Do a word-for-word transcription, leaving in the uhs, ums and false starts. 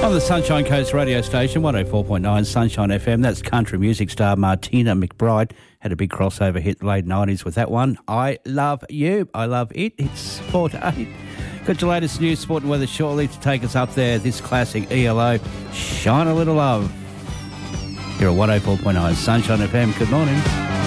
On the Sunshine Coast radio station, one oh four point nine Sunshine F M, that's country music star Martina McBride. Had a big crossover hit late nineties with that one. I Love You. I love it. It's four to eight. Got your latest news, sport and weather shortly to take us up there. This classic E L O, Shine a Little Love. Here at one oh four point nine Sunshine F M. Good morning.